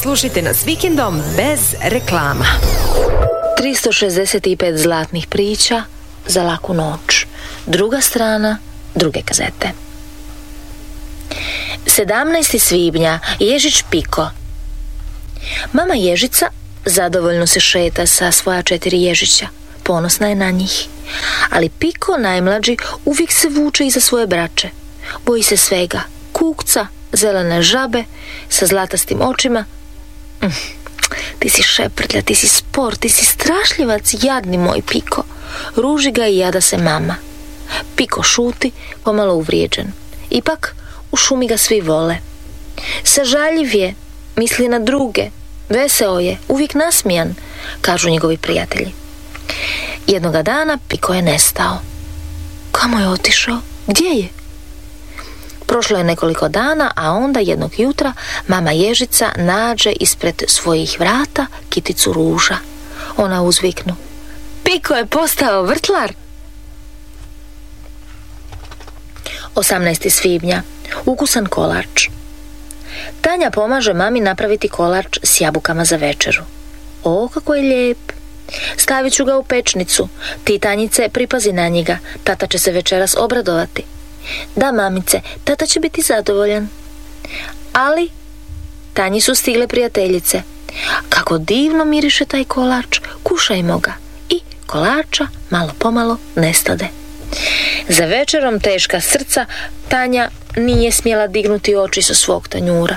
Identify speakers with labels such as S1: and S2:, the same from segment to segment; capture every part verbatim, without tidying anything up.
S1: Slušajte nas vikendom bez reklama.
S2: tristo šezdeset pet zlatnih priča za laku noć. Druga strana druge kazete. sedamnaestog svibnja, Ježić Piko. Mama Ježica zadovoljno se šeta sa svoja četiri ježića. Ponosna je na njih. Ali Piko, najmlađi, uvijek se vuče iza svoje braće. Boji se svega. Kukca, zelene žabe sa zlatastim očima. Mm. Ti si šeprtlja, ti si spor, ti si strašljivac, jadni moj Piko. Ruži ga i jada se mama. Piko šuti, pomalo uvrijeđen. Ipak, u šumi ga svi vole. Sažaljiv je, misli na druge, veseo je, uvijek nasmijan, kažu njegovi prijatelji. Jednoga dana Piko je nestao. Kamo je otišao? Gdje je? Prošlo je nekoliko dana, a onda jednog jutra mama Ježica nađe ispred svojih vrata kiticu ruža. Ona uzviknu: Piko je postao vrtlar! osamnaestog svibnja, ukusan kolač. Tanja pomaže mami napraviti kolač s jabukama za večeru. O, kako je lijep! Stavit ću ga u pečnicu. Ti, Tanjice, pripazi na njega. Tata će se večeras obradovati. Da, mamice, tata će biti zadovoljan. Ali Tanji su stigle prijateljice. Kako divno miriše taj kolač, kušajmo ga. I kolača malo pomalo nestade. Za večerom teška srca Tanja nije smjela dignuti oči sa svog tanjura.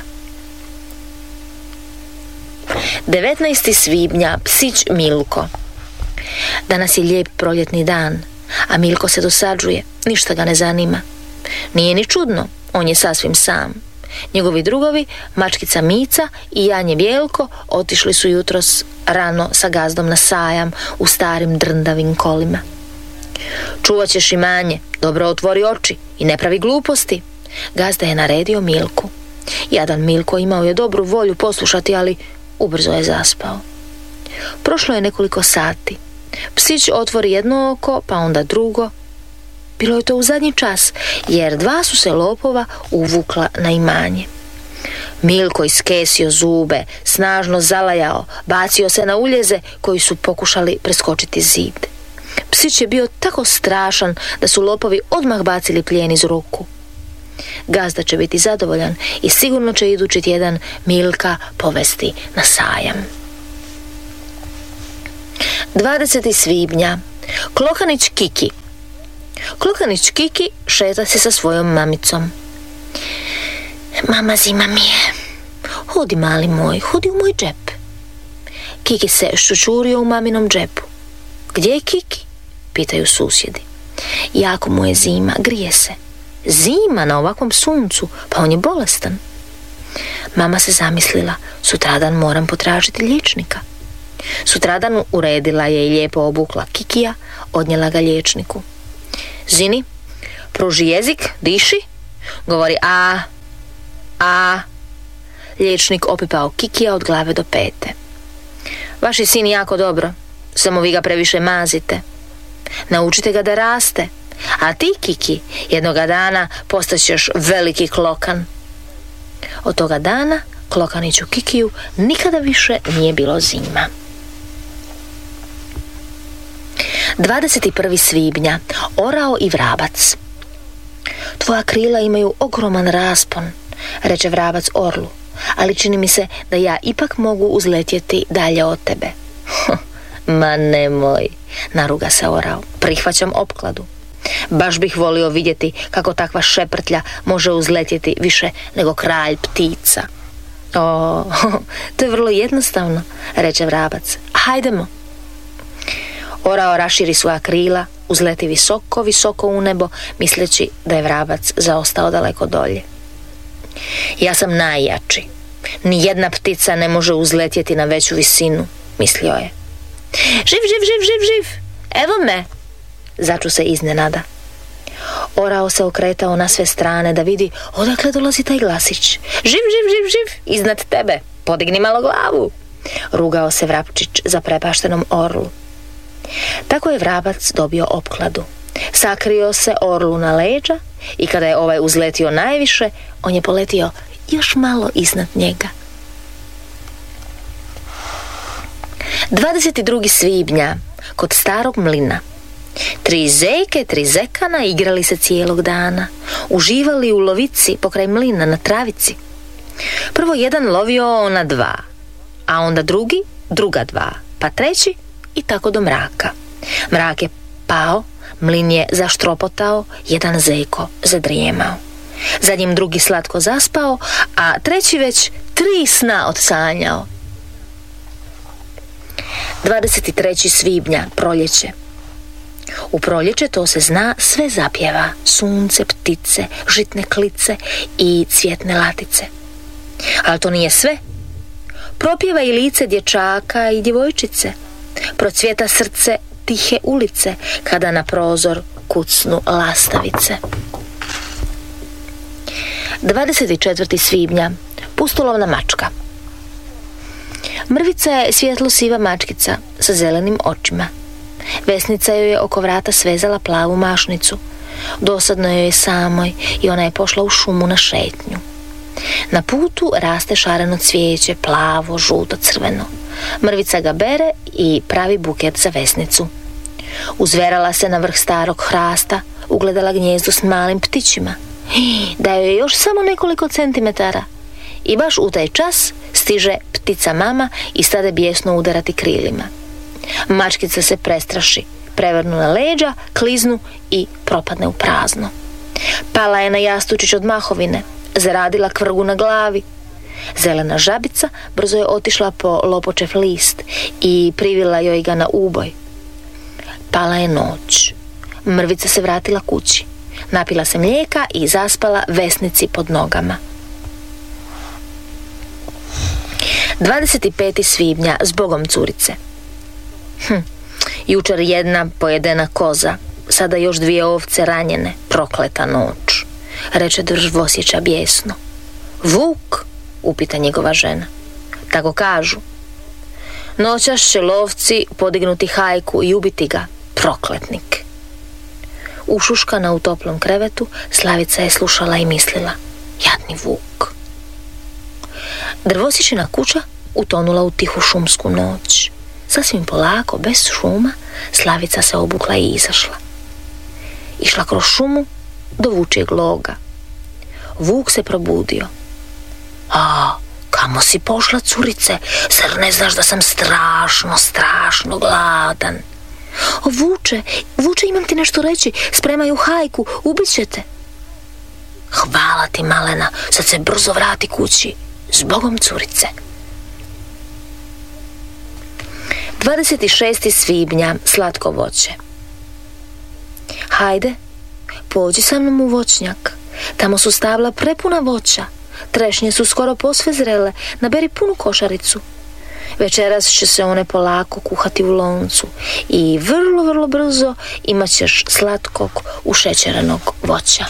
S2: devetnaestog svibnja, psić Milko. Danas je lijep proljetni dan, a Milko se dosađuje, ništa ga ne zanima. Nije ni čudno, on je sasvim sam. Njegovi drugovi, mačkica Mica i Janje Bjelko, otišli su jutros rano sa gazdom na sajam u starim drndavim kolima. Čuvat ćeš imanje, dobro otvori oči i ne pravi gluposti. Gazda je naredio Milku. Jadan Milko imao je dobru volju poslušati, ali ubrzo je zaspao. Prošlo je nekoliko sati. Psić otvori jedno oko, pa onda drugo. Bilo je to u zadnji čas, jer dva su se lopova uvukla na imanje. Milko iskesio zube, snažno zalajao, bacio se na uljeze koji su pokušali preskočiti zid. Psić je bio tako strašan da su lopovi odmah bacili plijen iz ruku. Gazda će biti zadovoljan i sigurno će idući tjedan Milka povesti na sajam. dvadesetog svibnja, Klokanić Kiki. Klokanić Kiki šeta se sa svojom mamicom. Mama, zima mi je. Hodi, mali moj, hodi u moj džep. Kiki se ščučurio u maminom džepu. Gdje je Kiki? Pitaju susjedi. Jako mu je zima, grije se. Zima na ovakvom suncu, pa on je bolestan. Mama se zamislila, sutradan moram potražiti liječnika. Sutradan uredila je i lijepo obukla Kikija, odnijela ga liječniku. Zini, pruži jezik, diši, govori a, a. Liječnik opipao Kikija od glave do pete. Vaš je sin jako dobro, samo vi ga previše mazite. Naučite ga da raste, a ti, Kiki, jednoga dana postaćeš veliki klokan. Od toga dana Klokaniću Kikiju nikada više nije bilo zima. dvadesetog prvog svibnja, Orao i vrabac. Tvoja krila imaju ogroman raspon, reče vrabac orlu, ali čini mi se da ja ipak mogu uzletjeti dalje od tebe. Ma nemoj, naruga se Orao, prihvaćam opkladu. Baš bih volio vidjeti kako takva šeprtlja može uzletjeti više nego kralj ptica. O, to je vrlo jednostavno, reče vrabac. Hajdemo. Orao raširi svoja krila, uzleti visoko, visoko u nebo, misleći da je vrabac zaostao daleko dolje. Ja sam najjači. Nijedna ptica ne može uzletjeti na veću visinu, mislio je. Živ, živ, živ, živ, živ! Evo me! Začu se iznenada. Orao se okretao na sve strane da vidi odakle dolazi taj glasić. Živ, živ, živ, živ! Iznad tebe! Podigni malo glavu! Rugao se vrapčić zaprepaštenom orlu. Tako je vrabac dobio opkladu. Sakrio se orlu na leđa i kada je ovaj uzletio najviše, on je poletio još malo iznad njega. dvadeset drugog svibnja kod starog mlina. Tri zeke, tri zekana igrali se cijelog dana. Uživali u lovici pokraj mlina na travici. Prvo jedan lovio na dva, a onda drugi, druga dva, pa treći i tako do mraka. Mrak je pao, mlin je zaštropotao, jedan zeko zadrijemao. Za njim drugi slatko zaspao, a treći već tri sna odsanjao. dvadeset trećeg svibnja, proljeće. U proljeće, to se zna, sve zapjeva. Sunce, ptice, žitne klice i cvjetne latice. Ali to nije sve. Propjeva i lice dječaka i djevojčice. Procvjeta srce tihe ulice kada na prozor kucnu lastavice. dvadeset četvrtog svibnja, pustolovna mačka. Mrvica je svjetlo siva mačkica sa zelenim očima. Vesnica joj je oko vrata svezala plavu mašnicu. Dosadno joj je samoj i ona je pošla u šumu na šetnju. Na putu raste šareno cvijeće, plavo, žuto, crveno. Mrvica ga bere i pravi buket za vesnicu. Uzverala se na vrh starog hrasta, ugledala gnjezdo s malim ptićima. Da joj je još samo nekoliko centimetara. I baš u taj čas stiže ptica mama i stade bijesno udarati krilima. Mačkica se prestraši, prevrnu na leđa, kliznu i propadne u prazno. Pala je na jastučić od mahovine, zaradila kvrgu na glavi. Zelena žabica brzo je otišla po lopočev list i privila joj ga na uboj. Pala je noć. Mrvica se vratila kući. Napila se mlijeka i zaspala vesnici pod nogama. dvadeset petog svibnja, zbogom curice. Hm, jučer jedna pojedena koza, sada još dvije ovce ranjene, prokleta noć, reče Drvosjeća bijesno. Vuk, upita njegova žena. Tako kažu. Noćas će lovci podignuti hajku i ubiti ga, prokletnik. Ušuškana u toplom krevetu, Slavica je slušala i mislila. Jadni vuk. Drvosjećina kuća utonula u tihu šumsku noć. Sasvim polako, bez šuma, Slavica se obukla i izašla. Išla kroz šumu do vučijeg loga. Vuk se probudio. A, kamo si pošla, curice? Zar ne znaš da sam strašno, strašno gladan? O, vuče, vuče, imam ti nešto reći. Spremaju hajku, ubit će te. Hvala ti, malena, sad se brzo vrati kući. Zbogom, curice. dvadeset šestog svibnja, slatko voće. Hajde, pođi sa mnom u voćnjak. Tamo su stabla prepuna voća. Trešnje su skoro posve zrele. Naberi punu košaricu. Večeras će se one polako kuhati u loncu i vrlo, vrlo brzo imat ćeš slatkog ušećerenog voća.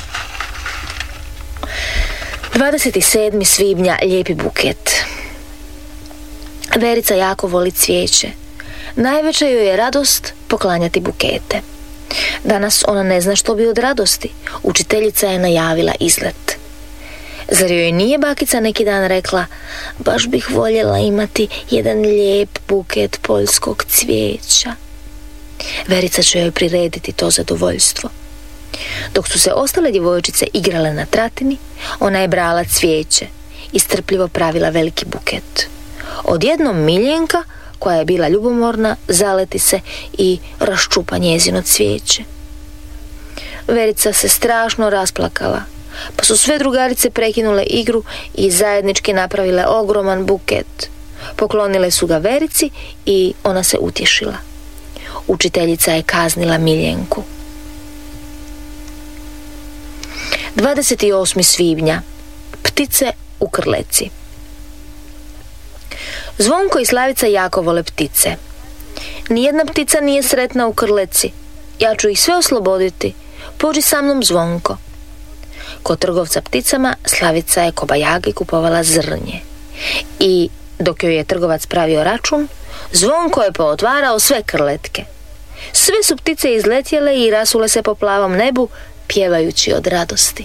S2: dvadeset sedmog svibnja, lijepi buket. Verica jako voli cvijeće. Najveća joj je radost poklanjati bukete. Danas ona ne zna što bi od radosti. Učiteljica je najavila izlet. Zar joj nije bakica neki dan rekla: baš bih voljela imati jedan lijep buket poljskog cvijeća. Verica će joj prirediti to zadovoljstvo. Dok su se ostale djevojčice igrale na tratini, ona je brala cvijeće i strpljivo pravila veliki buket. Odjednom Miljenka, koja je bila ljubomorna, zaleti se i raščupa njezino cvijeće. Verica se strašno rasplakala, pa su sve drugarice prekinule igru i zajednički napravile ogroman buket. Poklonile su ga Verici i ona se utješila. Učiteljica je kaznila Miljenku. dvadeset osmog svibnja, ptice u krleci. Zvonko i Slavica jako vole ptice. Nijedna ptica nije sretna u krleci. Ja ću ih sve osloboditi. Pođi sa mnom, Zvonko. Kod trgovca pticama Slavica je kobajagi kupovala zrnje. I dok joj je trgovac pravio račun, Zvonko je pootvarao sve krletke. Sve su ptice izletjele i rasule se po plavom nebu, pjevajući od radosti.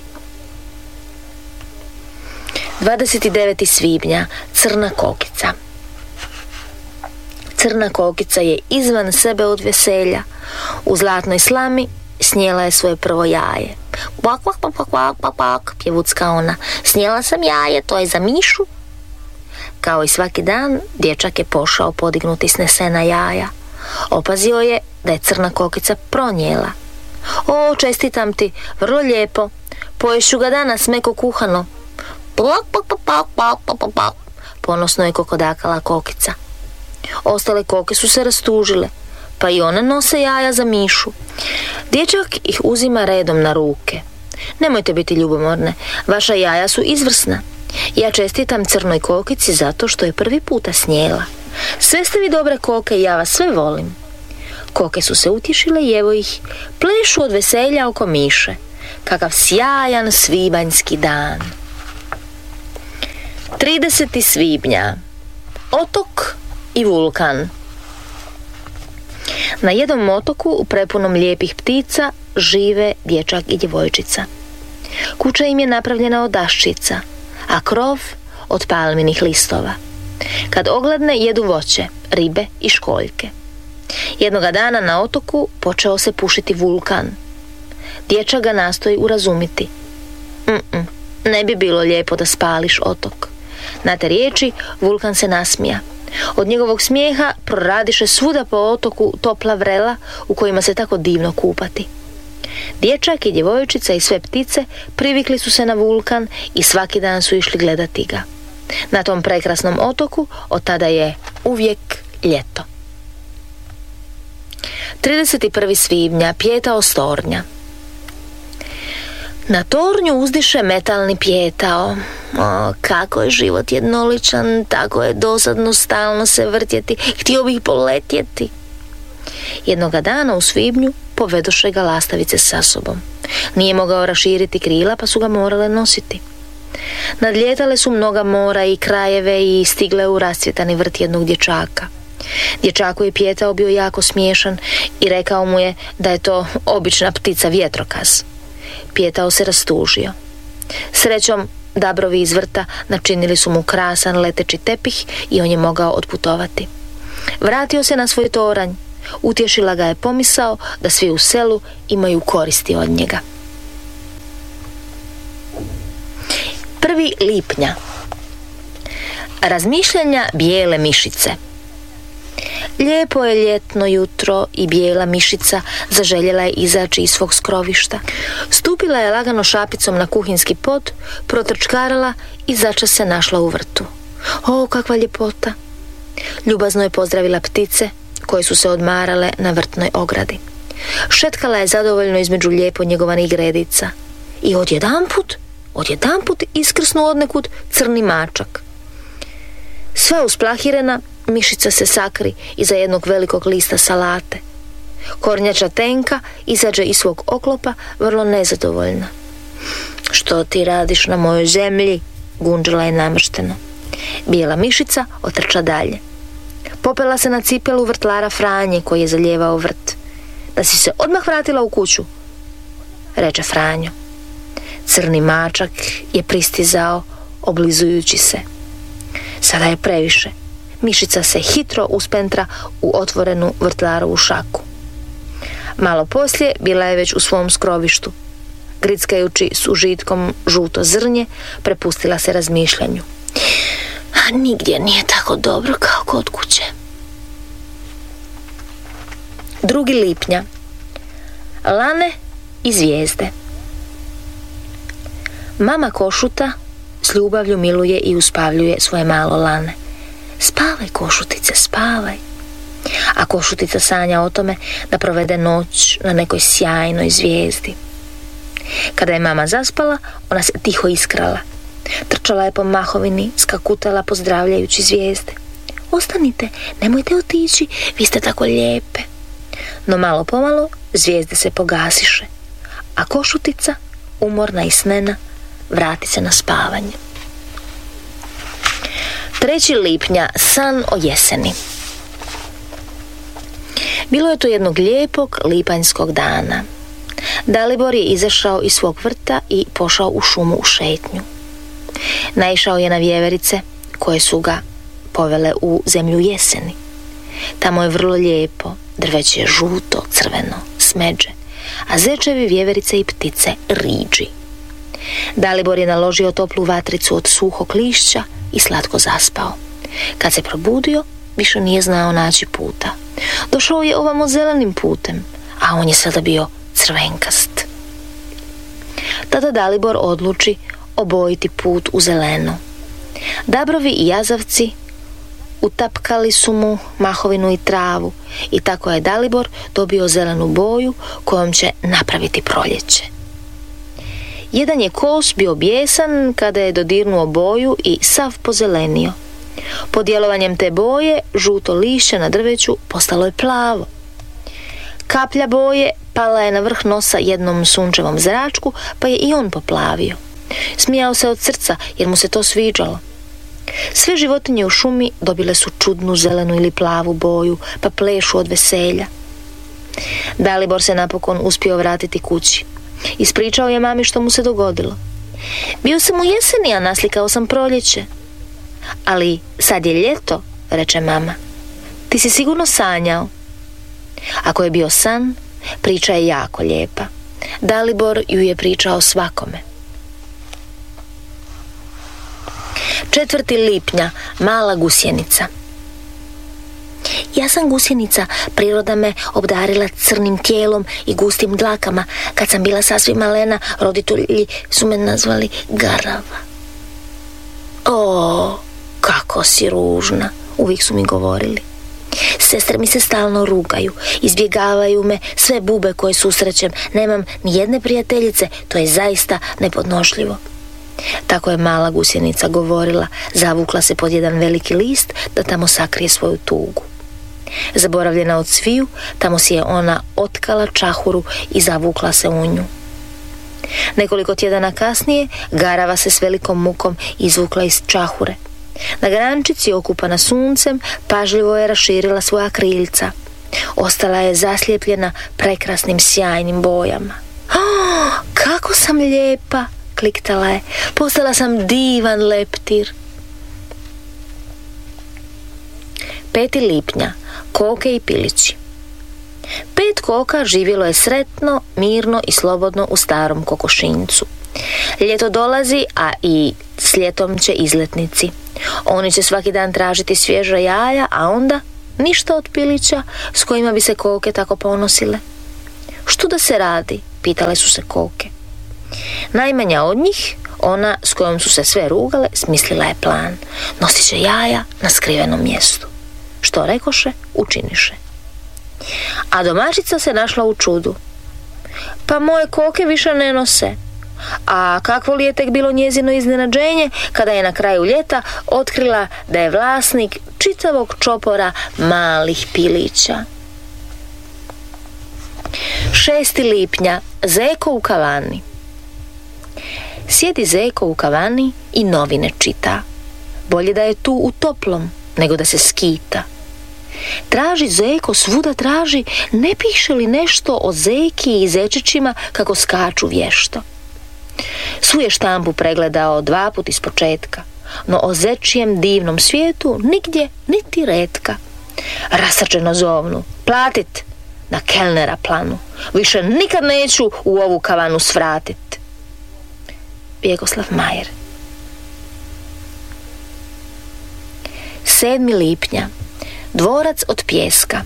S2: dvadeset devetog svibnja, crna kokica. Crna kokica je izvan sebe od veselja. U zlatnoj slami snijela je svoje prvo jaje. Kvak, kvak, kvak, kvak, kvak, kvak, pjevucka ona. Snijela sam jaje, to je za Mišu. Kao i svaki dan, dječak je pošao podignuti snesena jaja. Opazio je da je crna kokica pronijela. O, čestitam ti, vrlo lijepo. Poješću ga danas meko kuhano. Plak, plak, plak, plak, plak, plak, plak. Ponosno je kokodakala kokica. Ostale koke su se rastužile, pa i one nose jaja za Mišu. Dječak ih uzima redom na ruke. Nemojte biti ljubomorne, vaša jaja su izvrsna. Ja čestitam crnoj kokici zato što je prvi puta snijela. Sve ste vi dobre koke i ja vas sve volim. Koke su se utješile i evo ih, plešu od veselja oko Miše. Kakav sjajan svibanjski dan. tridesetog svibnja. Otok i vulkan. Na jednom otoku prepunom lijepih ptica žive dječak i djevojčica. Kuća im je napravljena od daščica, a krov od palminih listova. Kad ogladne jedu voće, ribe i školjke. Jednoga dana na otoku počeo se pušiti vulkan. Dječak ga nastoji urazumiti. Mm-mm, ne bi bilo lijepo da spališ otok. Na te riječi vulkan se nasmija. Od njegovog smijeha proradiše svuda po otoku topla vrela u kojima se tako divno kupati. Dječak i djevojčica i sve ptice privikli su se na vulkan i svaki dan su išli gledati ga. Na tom prekrasnom otoku od tada je uvijek ljeto. tridesetog prvog svibnja. Pijetao s tornja. Na tornju uzdiše metalni pijetao. O, kako je život jednoličan, tako je dosadno stalno se vrtjeti, htio bih poletjeti. Jednoga dana u svibnju povedoše ga lastavice sa sobom. Nije mogao raširiti krila, pa su ga morale nositi. Nadlijetale su mnoga mora i krajeve i stigle u rascvjetani vrt jednog dječaka. Dječaku je pijetao bio jako smiješan i rekao mu je da je to obična ptica vjetrokaz. Pijetao se rastužio. Srećom, dabrovi iz vrta načinili su mu krasan leteći tepih i on je mogao otputovati. Vratio se na svoj toranj. Utješila ga je pomisao da svi u selu imaju koristi od njega. prvog lipnja. Razmišljanja bijele mišice. Lijepo je ljetno jutro i bijela mišica zaželjela je izaći iz svog skrovišta. Stupila je lagano šapicom na kuhinski pod, protrčkarala i začas se našla u vrtu. O, kakva ljepota! Ljubazno je pozdravila ptice koje su se odmarale na vrtnoj ogradi. Šetkala je zadovoljno između lijepo njegovanih gredica. I odjedanput, odjedanput iskrsnu odnekud crni mačak. Sva usplahirena, mišica se sakri iza jednog velikog lista salate. Kornjača tenka izađe iz svog oklopa vrlo nezadovoljna. Što ti radiš na mojoj zemlji? Gunđala je namršteno. Bijela mišica otrča dalje. Popela se na cipelu vrtlara Franje koji je zalijevao vrt. Da si se odmah vratila u kuću, reče Franjo. Crni mačak je pristizao oblizujući se. Sada je previše. Mišica se hitro uspentra u otvorenu vrtlarovu šaku. Malo poslije bila je već u svom skrovištu. Grickajući s užitkom žuto zrnje, prepustila se razmišljanju. A nigdje nije tako dobro kao kod kuće. drugog lipnja. Lane i zvijezde. Mama Košuta s ljubavlju miluje i uspavljuje svoje malo Lane. Spavaj, Košutice, spavaj. A Košutica sanja o tome da provede noć na nekoj sjajnoj zvijezdi. Kada je mama zaspala, ona se tiho iskrala. Trčala je po mahovini, skakutala pozdravljajući zvijezde. Ostanite, nemojte otići, vi ste tako lijepe. No malo pomalo zvijezde se pogasiše, a Košutica, umorna i snena, vrati se na spavanje. trećeg lipnja. San o jeseni. Bilo je to jednog lijepog lipanjskog dana. Dalibor je izašao iz svog vrta i pošao u šumu u šetnju. Naišao je na vjeverice koje su ga povele u zemlju jeseni. Tamo je vrlo lijepo, drveće je žuto, crveno, smeđe, a zečevi, vjeverice i ptice riđi. Dalibor je naložio toplu vatricu od suhog lišća i slatko zaspao. Kad se probudio, više nije znao naći puta. Došao je ovamo zelenim putem, a on je sada bio crvenkast. Tada Dalibor odluči obojiti put u zeleno. Dabrovi i jazavci utapkali su mu mahovinu i travu i tako je Dalibor dobio zelenu boju kojom će napraviti proljeće. Jedan je kos bio bijesan kada je dodirnuo boju i sav pozelenio. Pod djelovanjem te boje žuto lišće na drveću postalo je plavo. Kaplja boje pala je na vrh nosa jednom sunčevom zračku, pa je i on poplavio. Smijao se od srca jer mu se to sviđalo. Sve životinje u šumi dobile su čudnu zelenu ili plavu boju, pa plešu od veselja. Dalibor se napokon uspio vratiti kući. Ispričao je mami što mu se dogodilo. Bio sam u jeseni, a naslikao sam proljeće. Ali sad je ljeto, reče mama. Ti si sigurno sanjao. Ako je bio san, priča je jako lijepa. Dalibor ju je pričao svakome. četvrtog lipnja, mala gusjenica. Ja sam gusjenica, priroda me obdarila crnim tijelom i gustim dlakama. Kad sam bila sasvim malena, roditelji su me nazvali Garava. O, kako si ružna, uvijek su mi govorili. Sestre mi se stalno rugaju, izbjegavaju me sve bube koje susrećem, nemam ni jedne prijateljice, to je zaista nepodnošljivo. Tako je mala gusjenica govorila, zavukla se pod jedan veliki list da tamo sakrije svoju tugu. Zaboravljena od sviju, tamo si je ona otkala čahuru i zavukla se u nju. Nekoliko tjedana kasnije Garava se s velikom mukom izvukla iz čahure. Na grančici, okupana suncem, pažljivo je raširila svoja kriljca. Ostala je zaslijepljena prekrasnim sjajnim bojama. Oh, kako sam lijepa, kliktala je. Postala sam divan leptir. petog lipnja, koke i pilići. Pet koka živjelo je sretno, mirno i slobodno u starom kokošincu. Ljeto dolazi, a i s ljetom će izletnici. Oni će svaki dan tražiti svježa jaja, a onda ništa od pilića s kojima bi se koke tako ponosile. Što da se radi? Pitale su se koke. Najmanja od njih, ona s kojom su se sve rugale, smislila je plan. Nosit će jaja na skrivenom mjestu. Što rekoše, učiniše. A domaćica se našla u čudu. Pa moje koke više ne nose. A kakvo li je tek bilo njezino iznenađenje kada je na kraju ljeta otkrila da je vlasnik čitavog čopora malih pilića. šestog lipnja, Zeko u kavani. Sjedi Zeko u kavani i novine čita. Bolje da je tu u toplom nego da se skita. Traži Zeko, svuda traži, ne piše li nešto o zeki i zečićima kako skaču vješto. Svu je štampu pregledao dva put iz početka, no o zečijem divnom svijetu nigdje niti retka. Rasrčeno zovnu, platit, na kelnera planu, više nikad neću u ovu kavanu svratit. Vjekoslav Majer. sedmog lipnja, dvorac od pijeska.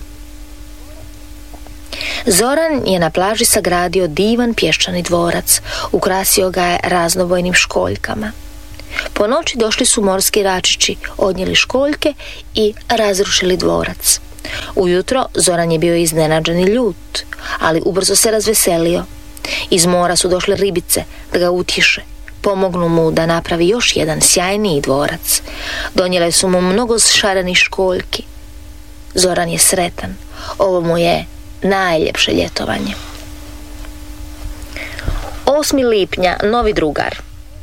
S2: Zoran je na plaži sagradio divan pješčani dvorac, ukrasio ga je raznobojnim školjkama. Po noći došli su morski račići, odnijeli školjke i razrušili dvorac. Ujutro Zoran je bio iznenađen i ljut, ali ubrzo se razveselio. Iz mora su došle ribice da ga utješe, pomognu mu da napravi još jedan sjajniji dvorac. Donijele su mu mnogo šarenih školjki. Zoran je sretan, ovo mu je najljepše ljetovanje. osmog lipnja, novi drugar.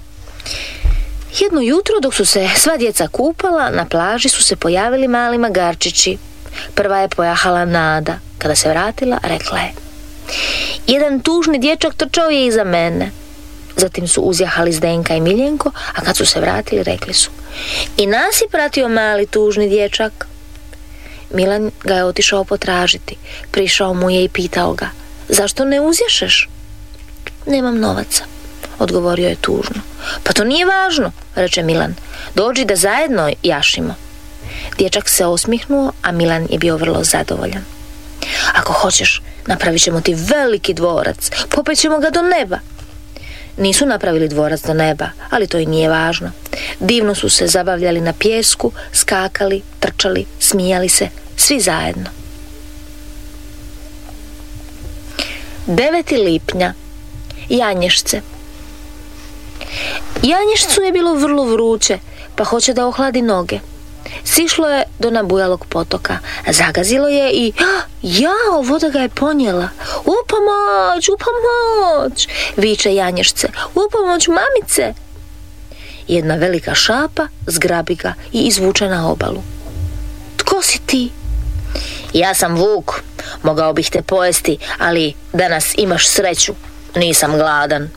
S2: Jedno jutro dok su se sva djeca kupala, na plaži su se pojavili mali magarčići. Prva je pojahala Nada. Kada se vratila, rekla je: jedan tužni dječak trčao je iza mene. Zatim su uzjahali Zdenka i Miljenko, a kad su se vratili, rekli su: i nas je pratio mali tužni dječak. Milan ga je otišao potražiti. Prišao mu je i pitao ga: zašto ne uzješeš? Nemam novaca, odgovorio je tužno. Pa to nije važno, reče Milan. Dođi da zajedno jašimo. Dječak se osmihnuo, a Milan je bio vrlo zadovoljan. Ako hoćeš, napravit ćemo ti veliki dvorac, popećemo ga do neba. Nisu napravili dvorac do neba, ali to i nije važno. Divno su se zabavljali na pijesku, skakali, trčali, smijali se, svi zajedno. deveti lipnja. Janješce. Janješcu je bilo vrlo vruće, pa hoće da ohladi noge. Sišlo je do nabujalog potoka, zagazilo je i jao, voda ga je ponijela. U pomoć, u pomoć, viče Janješce, u pomoć mamice. Jedna velika šapa zgrabi ga i izvuče na obalu. Tko si ti? Ja sam vuk, mogao bih te pojesti, ali danas imaš sreću, nisam gladan.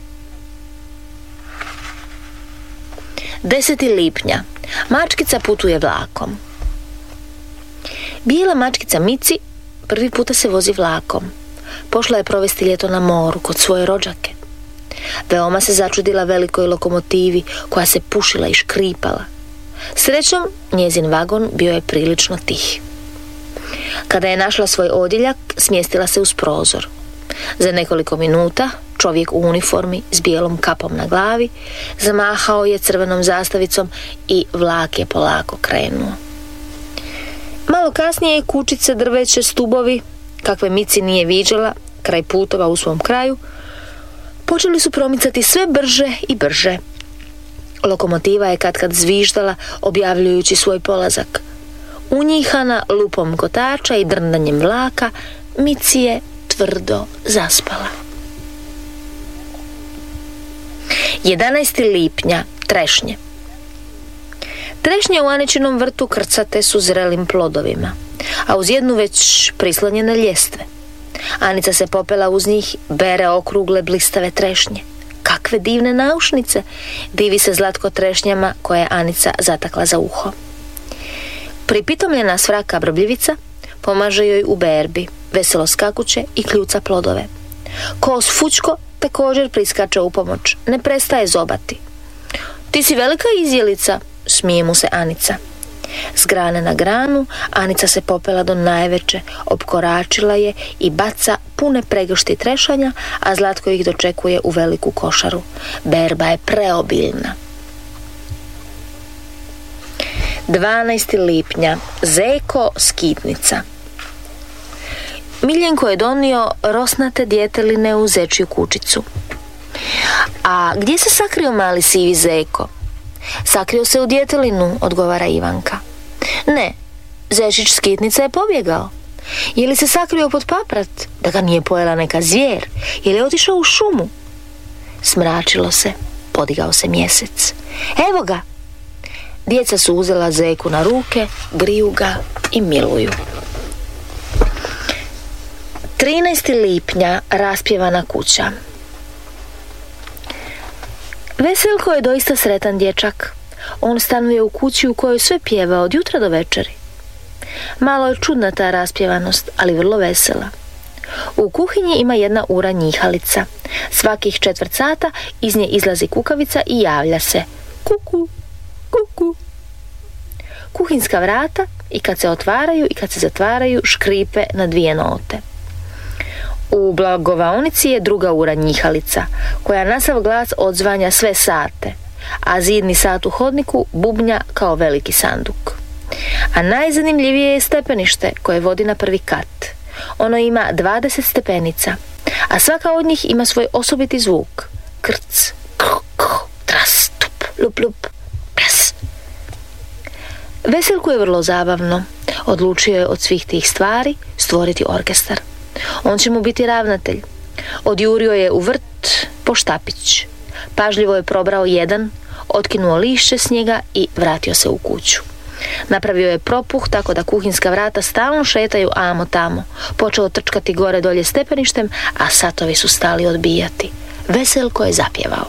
S2: deseti lipnja. Mačkica putuje vlakom. Bijela mačkica Mici prvi puta se vozi vlakom. Pošla je provesti ljeto na moru kod svoje rođake. Veoma se začudila velikoj lokomotivi koja se pušila i škripala. Srećom, njezin vagon bio je prilično tih. Kada je našla svoj odjeljak, smjestila se uz prozor. Za nekoliko minuta čovjek u uniformi s bijelom kapom na glavi zamahao je crvenom zastavicom i vlak je polako krenuo. Malo kasnije i kućice, drveće, stubovi, kakve Mici nije viđala, kraj putova u svom kraju, počeli su promicati sve brže i brže. Lokomotiva je katkad zviždala, objavljujući svoj polazak. Unjihana lupom kotača i drndanjem vlaka, Mici je tvrdo zaspala. jedanaesti lipnja. Trešnje. Trešnje u Aničinom vrtu krcate su zrelim plodovima, a uz jednu već prislonjene ljestve. Anica se popela uz njih, bere okrugle blistave trešnje. Kakve divne naušnice, divi se Zlatko trešnjama koje je Anica zatakla za uho. Pripitomljena svraka brbljivica pomaže joj u berbi, veselo skakuće i kljuca plodove. Kos Fučko također priskače u pomoć, ne prestaje zobati. Ti si velika izjelica, smije mu se Anica. S grane na granu Anica se popela do najveće, opkoračila je i baca pune pregršti trešanja, a Zlatko ih dočekuje u veliku košaru. Berba je preobilna. dvanaesti lipnja. Zeko skitnica. Miljenko je donio rosnate djeteline u zečju kućicu. A gdje se sakrio mali sivi Zeko? Sakrio se u djetelinu, odgovara Ivanka. Ne, zečić skitnica je pobjegao. Je li se sakrio pod paprat, da ga nije pojela neka zvijer? Je li otišao u šumu? Smračilo se, podigao se mjesec. Evo ga! Djeca su uzela Zeku na ruke, griju ga i miluju. trinaesti lipnja. Raspjevana kuća. Veselko je doista sretan dječak. On stanuje u kući u kojoj sve pjeva od jutra do večeri. Malo je čudna ta raspjevanost, ali vrlo vesela. U kuhinji ima jedna ura njihalica. Svakih četvrt sata iz nje izlazi kukavica i javlja se: kuku, kuku. Kuhinska vrata i kad se otvaraju i kad se zatvaraju škripe na dvije note. U blagovaonici je druga ura njihalica, koja na sav glas odzvanja sve sate, a zidni sat u hodniku bubnja kao veliki sanduk. A najzanimljivije je stepenište koje vodi na prvi kat. Ono ima dvadeset stepenica, a svaka od njih ima svoj osobiti zvuk. Krc, kh, kh, tras, tup, lup, lup, pras. Veselku je vrlo zabavno. Odlučio je od svih tih stvari stvoriti orkestar. On će mu biti ravnatelj. Odjurio je u vrt po štapić. Pažljivo je probrao jedan, otkinuo lišće s njega i vratio se u kuću. Napravio je propuh tako da kuhinska vrata stalno šetaju amo tamo. Počeo trčkati gore dolje stepeništem, a satovi su stali odbijati. Veselko je zapjevao.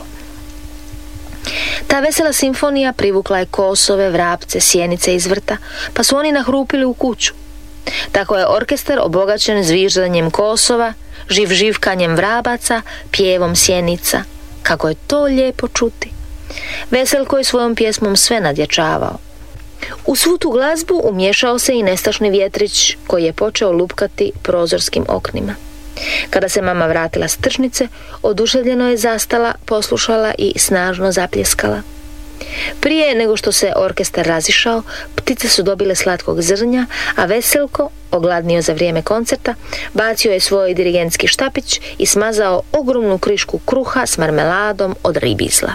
S2: Ta vesela simfonija privukla je kosove, vrapce, sjenice iz vrta, pa su oni nahrupili u kuću. Tako je orkestar obogaćen zviždanjem kosova, živ-živkanjem vrabaca, pjevom sjenica. Kako je to lijepo čuti. Veselko je svojom pjesmom sve nadjačavao. U svu tu glazbu umješao se i nestašni vjetrić koji je počeo lupkati prozorskim oknima. Kada se mama vratila s tržnice, oduševljeno je zastala, poslušala i snažno zapljeskala. Prije nego što se orkestar razišao, ptice su dobile slatkog zrnja, a Veselko, ogladnio za vrijeme koncerta, bacio je svoj dirigentski štapić i smazao ogromnu krišku kruha s marmeladom od ribizla.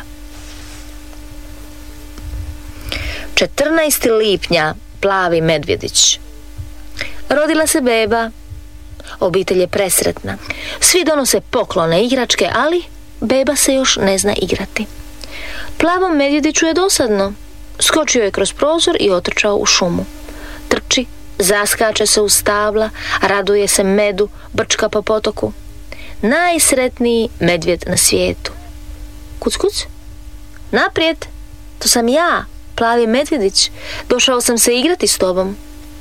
S2: četrnaestog lipnja, plavi medvjedić. Rodila se beba. Obitelj je presretna. Svi donose poklone, igračke, ali beba se još ne zna igrati. Plavom medvjediću je dosadno. Skočio je kroz prozor i otrčao u šumu. Trči, zaskače se u stabla, raduje se medu, brčka po potoku. Najsretniji medvjed na svijetu. Kuc, kuc. Naprijed, to sam ja, plavi medvjedić. Došao sam se igrati s tobom.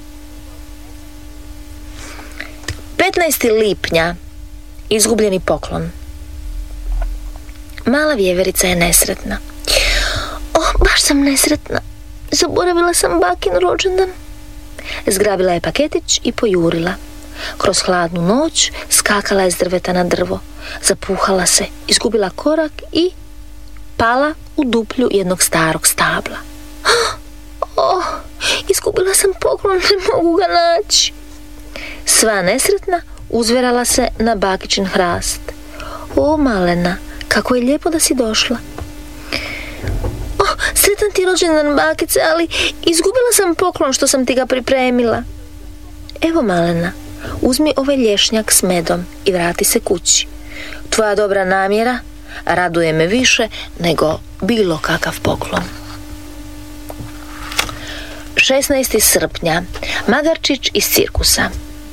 S2: petnaestog lipnja, izgubljeni poklon. Mala vjeverica je nesretna. O, baš sam nesretna. Zaboravila sam bakin rođendan. Zgrabila je paketić i pojurila. Kroz hladnu noć skakala je s drveta na drvo. Zapuhala se, izgubila korak i pala u duplju jednog starog stabla. Oh, izgubila sam poklon, ne mogu ga naći. Sva nesretna uzverala se na bakičin hrast. O, malena, kako je lijepo da si došla. Oh, sretan ti rođendan, bakice, ali izgubila sam poklon što sam ti ga pripremila. Evo, malena, uzmi ovaj lješnjak s medom i vrati se kući. Tvoja dobra namjera raduje me više nego bilo kakav poklon. šesnaestog srpnja, Magarčić iz cirkusa.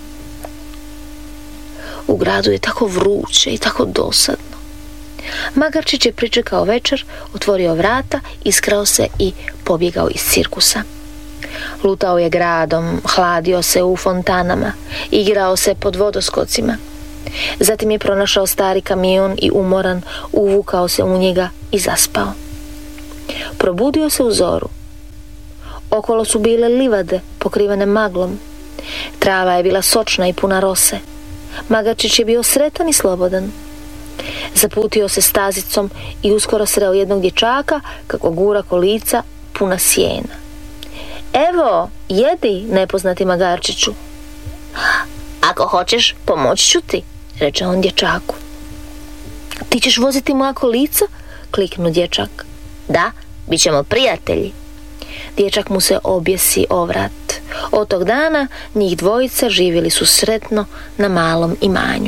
S2: U gradu je tako vruće i tako dosadno. Magarčić je pričekao večer, otvorio vrata, iskrao se i pobjegao iz cirkusa. Lutao je gradom, hladio se u fontanama, igrao se pod vodoskocima. Zatim je pronašao stari kamion i umoran, uvukao se u njega i zaspao. Probudio se u zoru. Okolo su bile livade pokrivene maglom. Trava je bila sočna i puna rose. Magarčić je bio sretan i slobodan. Zaputio se stazicom i uskoro sreo jednog dječaka kako gura kolica puna sjena. Evo, jedi, nepoznati Magarčiću. Ako hoćeš, pomoći ću ti, reče on dječaku. Ti ćeš voziti moja kolica? Kliknu dječak. Da, bit ćemo prijatelji. Dječak mu se objesi o vrat. Od tog dana njih dvojica živjeli su sretno na malom imanju.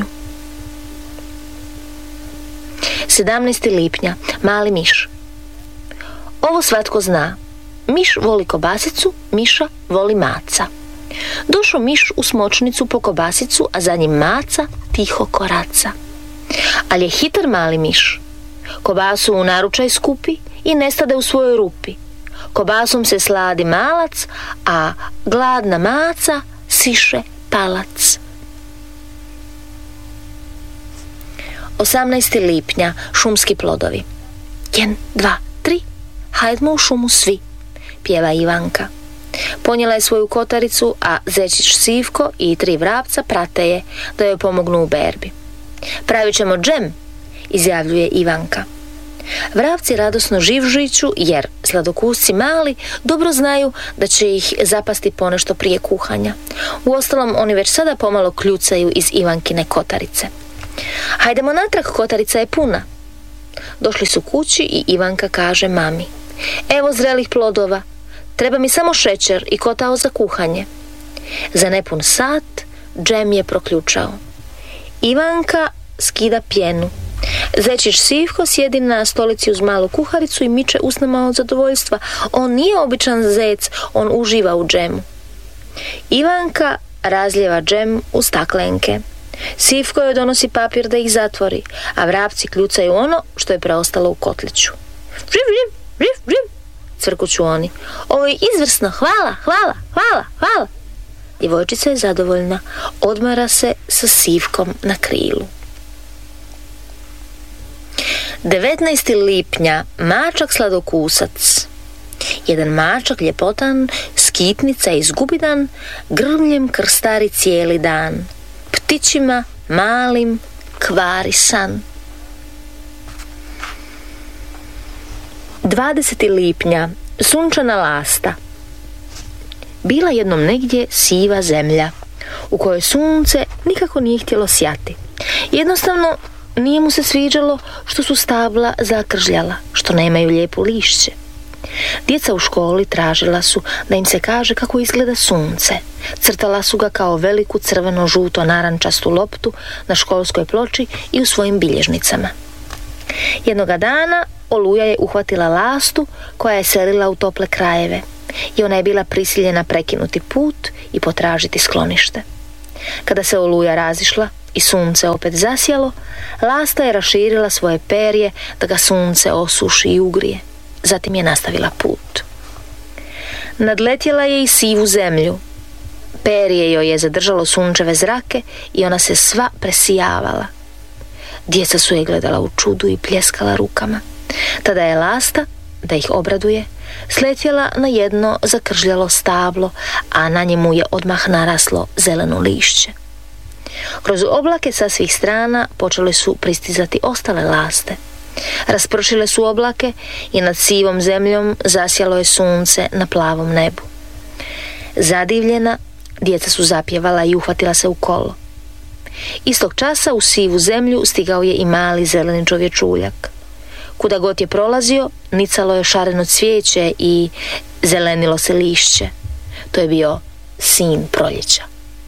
S2: sedamnaestog lipnja, mali miš. Ovo svatko zna. Miš voli kobasicu, miša voli maca. Došao miš u smočnicu po kobasicu, a za njim maca tiho koraca. Ali je hitar mali miš. Kobasu u naručaj skupi i nestade u svojoj rupi. Kobasom se sladi malac, a gladna maca siše palac. osamnaestog lipnja, šumski plodovi. Jen, dva, tri, hajdmo u šumu svi, pjeva Ivanka. Ponijela je svoju kotaricu, a zečić Sivko i tri vrapca prate je da joj pomognu u berbi. Pravit ćemo džem, izjavljuje Ivanka. Vrapci radosno živžiću jer sladokusci mali dobro znaju da će ih zapasti ponešto prije kuhanja. Uostalom, oni već sada pomalo kljucaju iz Ivankine kotarice. Hajdemo natrag, kotarica je puna. Došli su kući i Ivanka kaže mami: evo zrelih plodova, treba mi samo šećer i kotao za kuhanje. Za nepun sat džem je proključao. Ivanka skida pjenu. Zečić Sivko sjedi na stolici uz malu kuharicu i miče usnama od zadovoljstva. On nije običan zec, on uživa u džemu. Ivanka razljeva džem u staklenke. Sivko joj donosi papir da ih zatvori, a vrapci kljucaju ono što je preostalo u kotliću. Živ, živ, živ, živ, cvrkuću oni. Ovo je izvrsno, hvala, hvala, hvala, hvala. djevojčica je zadovoljna, odmara se sa sivkom na krilu. devetnaestog lipnja, mačak sladokusac. Jedan mačak ljepotan, skitnica izgubidan, grmljem krstari cijeli dan. Ptićima malim kvari san. dvadesetog lipnja, sunčana lasta. Bila jednom negdje siva zemlja, u kojoj sunce nikako nije htjelo sjati. Jednostavno, nije mu se sviđalo što su stabla zakržljala, što nemaju lijepu lišće. Djeca u školi tražila su da im se kaže kako izgleda sunce. Crtala su ga kao veliku crveno-žuto-narančastu loptu na školskoj ploči i u svojim bilježnicama. Jednoga dana Oluja je uhvatila lastu koja je selila u tople krajeve i ona je bila prisiljena prekinuti put i potražiti sklonište. Kada se Oluja razišla i sunce opet zasjalo, lasta je raširila svoje perje da ga sunce osuši i ugrije. Zatim je nastavila put. Nadletjela je i sivu zemlju. Perje joj je zadržalo sunčeve zrake i ona se sva presijavala. Djeca su je gledala u čudu i pljeskala rukama. Tada je lasta, da ih obraduje, sletjela na jedno zakržljalo stablo, a na njemu je odmah naraslo zeleno lišće. Kroz oblake sa svih strana počele su pristizati ostale laste. Raspršile su oblake i nad sivom zemljom zasjalo je sunce na plavom nebu. Zadivljena, djeca su zapjevala i uhvatila se u kolo. Istog časa u sivu zemlju stigao je i mali zeleni čovječuljak. Kuda god je prolazio, nicalo je šareno cvijeće i zelenilo se lišće. To je bio sin proljeća.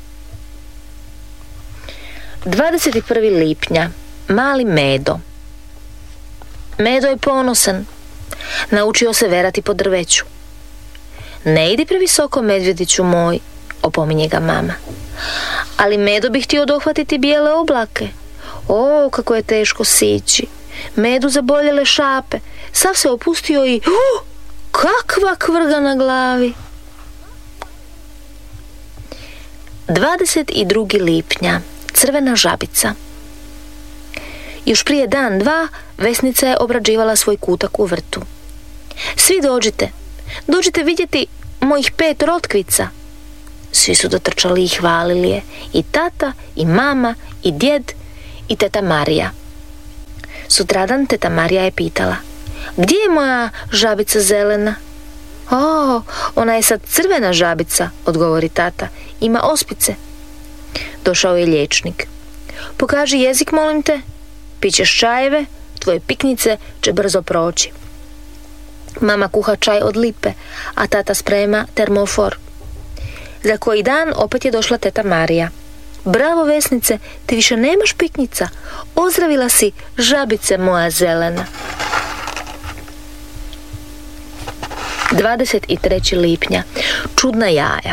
S2: dvadesetog prvog lipnja, mali Medo. Medo je ponosan. Naučio se verati po drveću. Ne idi previsoko, medvjediću moj, opominje ga mama. Ali Medo bi htio dohvatiti bijele oblake. O, kako je teško sići. Medu zaboljele šape. Sav se opustio i uh, kakva kvrga na glavi. dvadesetog drugog lipnja, crvena žabica. Još prije dan, dva, Vesnica je obrađivala svoj kutak u vrtu. Svi dođite, dođite vidjeti mojih pet rotkvica. Svi su dotrčali i hvalili je, i tata, i mama, i djed, i teta Marija. Sutradan teta Marija je pitala: gdje je moja žabica zelena? O, ona je sad crvena žabica, odgovori tata, ima ospice. Došao je liječnik. Pokaži jezik, molim te. Pićeš čajeve, tvoje piknice će brzo proći. Mama kuha čaj od lipe, a tata sprema termofor. Za koji dan opet je došla teta Marija. Bravo, Vesnice, ti više nemaš piknica. Ozdravila si, žabice moja zelena. dvadesetog trećeg lipnja, čudna jaja.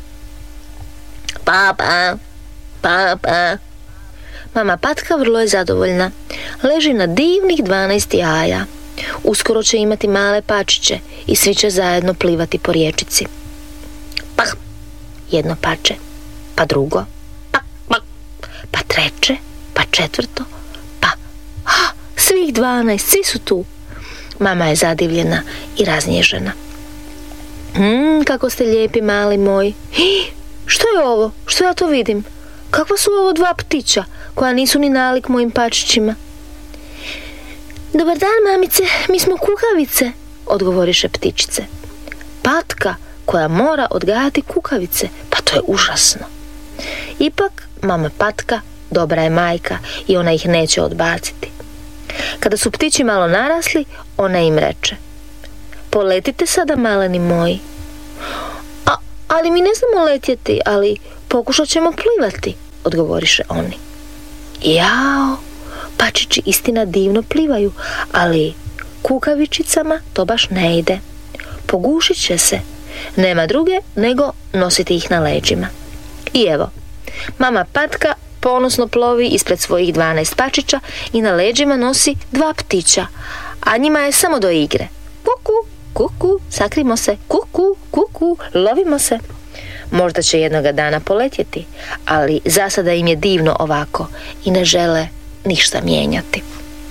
S2: Papa, papa. Mama Patka vrlo je zadovoljna. Leži na divnih dvanaest jaja. Uskoro će imati male pačiće i svi će zajedno plivati po riječici. Pah, jedno pače, pa drugo, pa, pa, pa treće, pa četvrto, pa, ha, svih dvanaest, svi su tu. Mama je zadivljena i raznježena. Hmm, kako ste lijepi, mali moj. Hi, što je ovo? Što ja to vidim? Kakva su ovo dva ptića koja nisu ni nalik mojim pačićima? Dobar dan, mamice, mi smo kukavice, odgovoriše ptičice. Patka koja mora odgajati kukavice, pa to je užasno. Ipak mama Patka dobra je majka i ona ih neće odbaciti. Kada su ptići malo narasli, ona im reče: poletite sada, maleni moji. A, ali mi ne znamo letjeti, ali pokušat ćemo plivati, odgovoriše oni. Jao, pačići istina divno plivaju, ali kukavičicama to baš ne ide. Pogušit će se. Nema druge nego nositi ih na leđima. I evo, mama Patka ponosno plovi ispred svojih dvanaest pačića i na leđima nosi dva ptića, a njima je samo do igre. Kuku, kuku, sakrimo se, kuku, kuku, lovimo se. Možda će jednoga dana poletjeti, ali za sada im je divno ovako i ne žele ništa mijenjati.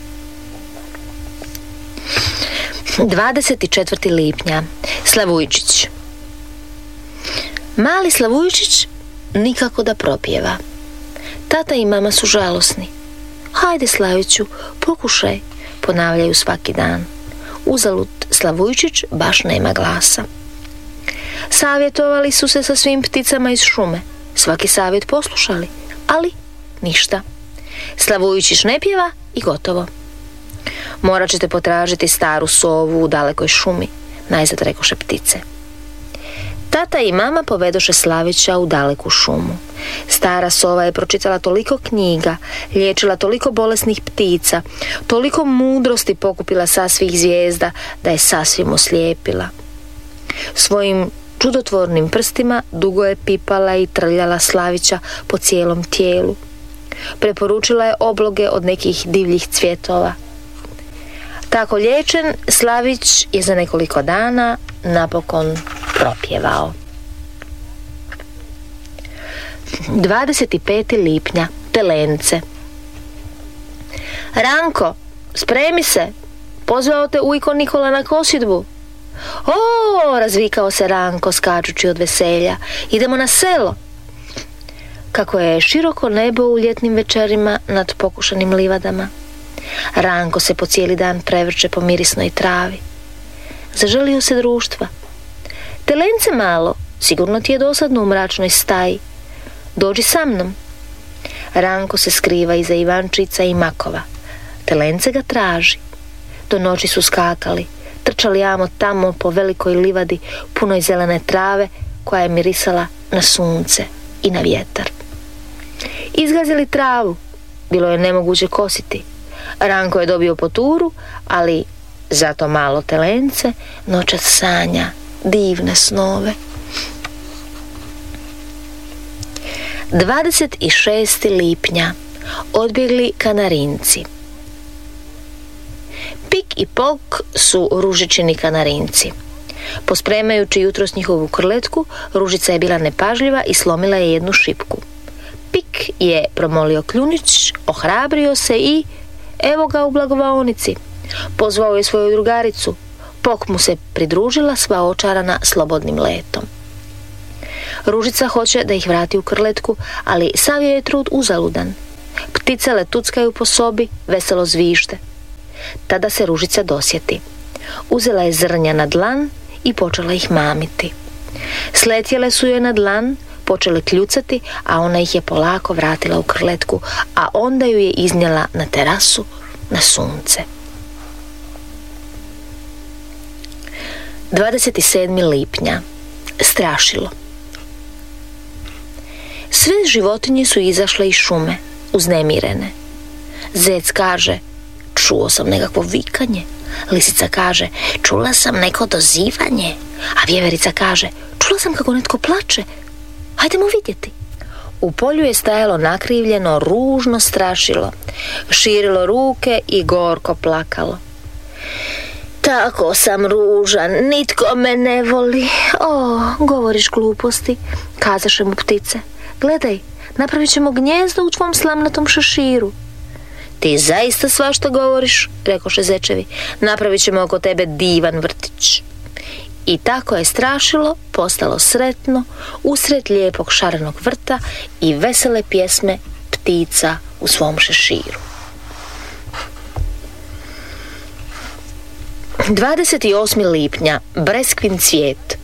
S2: dvadeset četvrtog lipnja. Slavujčić. Mali Slavujčić nikako da propjeva. Tata i mama su žalosni. Hajde, Slaviću, pokušaj, ponavljaju svaki dan. Uzalud, Slavujčić baš nema glasa. Savjetovali su se sa svim pticama iz šume. Svaki savjet poslušali, ali ništa. Slavujčić ne pjeva i gotovo. Morat ćete potražiti staru sovu u dalekoj šumi, najzad rekoše ptice. Tata i mama povedoše Slavića u daleku šumu. Stara sova je pročitala toliko knjiga, liječila toliko bolesnih ptica, toliko mudrosti pokupila sa svih zvijezda da je sasvim oslijepila. Svojim čudotvornim prstima dugo je pipala i trljala Slavića po cijelom tijelu. Preporučila je obloge od nekih divljih cvjetova. Tako liječen, Slavić je za nekoliko dana napokon propjevao. dvadeset petog lipnja. Telence. Ranko, spremi se, pozvao te ujko Nikola na kosidbu. O, razvikao se Ranko skačući od veselja, idemo na selo. Kako je široko nebo u ljetnim večerima nad pokušanim livadama. Ranko se po cijeli dan prevrće po mirisnoj travi. Zaželio se društva. Telence malo, sigurno ti je dosadno u mračnoj staji. Dođi sa mnom. Ranko se skriva iza ivančica i makova. Telence ga traži. Do noći su skakali, trčali amo tamo po velikoj livadi punoj zelene trave koja je mirisala na sunce i na vjetar. Izgazili travu, bilo je nemoguće kositi. Ranko je dobio poturu, ali zato malo telence noćas sanja divne snove. dvadeset šestog lipnja. Odbjegli kanarinci. Pik i Pok su Ružičini kanarinci. Pospremajući jutros njihovu krletku, Ružica je bila nepažljiva i slomila je jednu šipku. Pik je promolio kljunić, ohrabrio se i evo ga u blagovaonici. Pozvao je svoju drugaricu. Pok mu se pridružila sva očarana slobodnim letom. Ružica hoće da ih vrati u krletku, ali sav je trud uzaludan. Ptice letuckaju po sobi, veselo zvište. Tada se Ružica dosjeti. Uzela je zrnja na dlan i počela ih mamiti. Sletjele su joj na dlan, počele kljucati, a ona ih je polako vratila u krletku, a onda ju je iznijela na terasu, na sunce. dvadeset sedmog lipnja. Strašilo. Sve životinje su izašle iz šume, uznemirene. Zec kaže, čuo sam nekakvo vikanje. Lisica kaže, čula sam neko dozivanje. A vjeverica kaže, čula sam kako netko plače. Hajdemo vidjeti. U polju je stajalo nakrivljeno, ružno strašilo. Širilo ruke i gorko plakalo. Tako sam ružan, nitko me ne voli. O, govoriš gluposti, kazaše mu ptice. Gledaj, napravit ćemo gnjezdo u tvom slamnatom šeširu. Ti zaista svašta govoriš, rekoše zečevi. Napravit ćemo oko tebe divan vrtić. I tako je strašilo postalo sretno usred lijepog šarenog vrta i vesele pjesme ptica u svom šeširu. dvadeset osmog lipnja. Breskvin cvijet.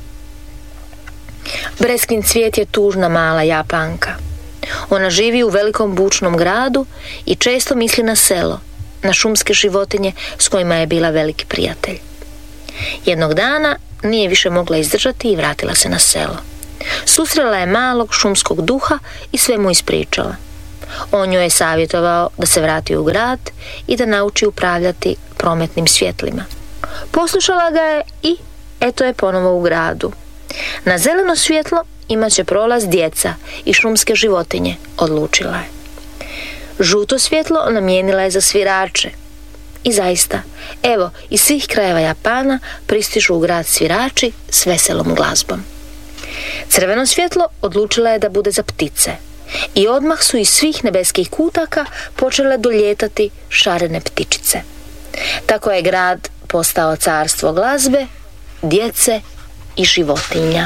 S2: Breskvin cvijet je tužna mala Japanka. Ona živi u velikom bučnom gradu i često misli na selo, na šumske životinje s kojima je bila veliki prijatelj. Jednog dana nije više mogla izdržati i vratila se na selo. Susrela je malog šumskog duha i sve mu ispričala. On joj je savjetovao da se vrati u grad i da nauči upravljati prometnim svjetlima. Poslušala ga je i eto je ponovo u gradu. Na zeleno svjetlo imat će prolaz djeca i šumske životinje, odlučila je. Žuto svjetlo namijenila je za svirače. I zaista, evo, iz svih krajeva Japana pristižu u grad svirači s veselom glazbom. Crveno svjetlo odlučila je da bude za ptice i odmah su iz svih nebeskih kutaka počele doljetati šarene ptičice. Tako je grad postao carstvo glazbe, djece i životinja.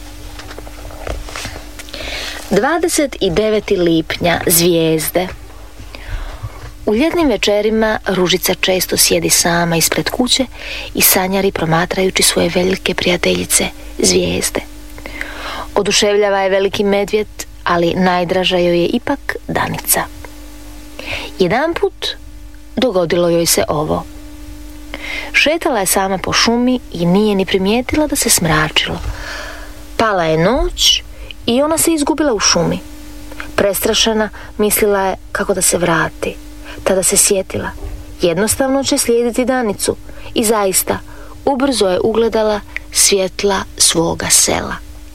S2: dvadeset devetog lipnja, zvijezde. U ljetnim večerima Ružica često sjedi sama ispred kuće i sanjari promatrajući svoje velike prijateljice, zvijezde. Oduševljava je veliki medvjed, ali najdraža joj je ipak Danica. Jedanput dogodilo joj se ovo. Šetala je sama po šumi i nije ni primijetila da se smračilo. Pala je noć i ona se izgubila u šumi. Prestrašena mislila je kako da se vrati. Tada se sjetila. Jednostavno će slijediti Danicu i zaista ubrzo je ugledala svjetla svoga sela.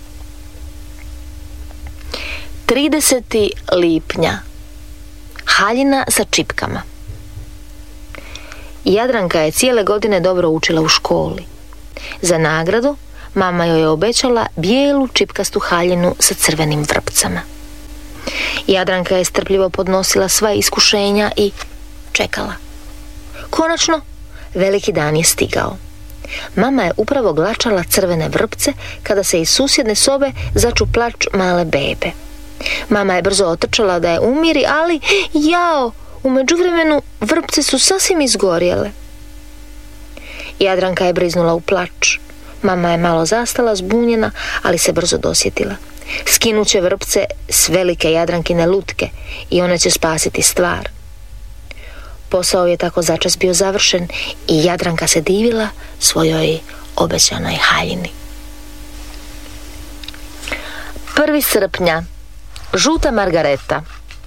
S2: tridesetog lipnja. Haljina sa čipkama. Jadranka je cijele godine dobro učila u školi. Za nagradu mama joj je obećala bijelu čipkastu haljinu sa crvenim vrpcama. Jadranka je strpljivo podnosila sva iskušenja i čekala. Konačno, veliki dan je stigao. Mama je upravo glačala crvene vrpce kada se iz susjedne sobe začu plač male bebe. Mama je brzo otrčala da je umiri, ali jao, u međuvremenu vrpce su sasvim izgorjele. Jadranka je briznula u plač. Mama je malo zastala, zbunjena, ali se brzo dosjetila. Skinut će vrpce s velike Jadrankine lutke i ona će spasiti stvar. Posao je tako začas bio završen i Jadranka se divila svojoj obećanoj haljini. prvog srpnja. Žuta margareta.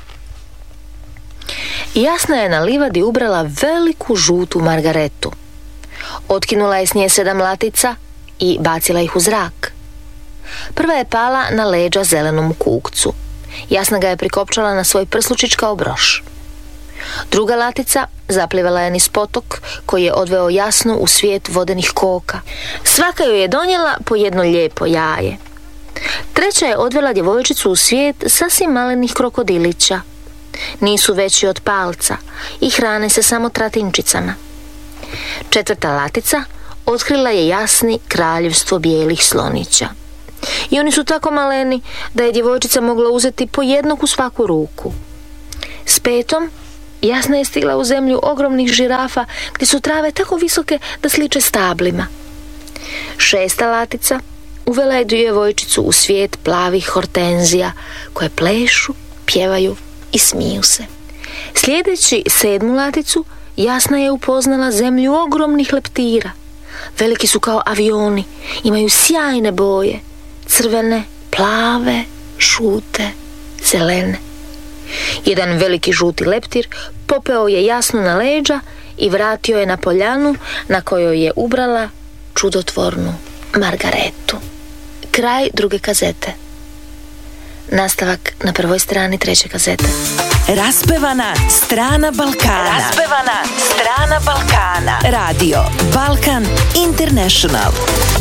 S2: Jasna je na livadi ubrala veliku žutu margaretu. Otkinula je s nje sedam latica i bacila ih u zrak. Prva je pala na leđa zelenom kukcu. Jasna ga je prikopčala na svoj prslučić kao broš. Druga latica zaplivala je niz potok koji je odveo Jasnu u svijet vodenih koka. Svaka joj je donijela po jedno lijepo jaje. Treća je odvela djevojčicu u svijet sasvim malenih krokodilića. Nisu veći od palca i hrane se samo tratinčicama. Četvrta latica otkrila je Jasni kraljevstvo bijelih slonića. I oni su tako maleni da je djevojčica mogla uzeti po jednog u svaku ruku. S petom Jasna je stigla u zemlju ogromnih žirafa gdje su trave tako visoke da sliče stablima. Šesta latica uvela je djevojčicu u svijet plavih hortenzija koje plešu, pjevaju i smiju se. Sljedeći sedmu laticu Jasna je upoznala zemlju ogromnih leptira. Veliki su kao avioni, imaju sjajne boje, crvene, plave, žute, zelene. Jedan veliki žuti leptir popeo je Jasnu na leđa i vratio je na poljanu na kojoj je ubrala čudotvornu margaretu. Kraj druge kazete. Nastavak na prvoj strani treće kazete.
S3: Raspevana strana Balkana. Raspevana strana Balkana. Radio Balkan International.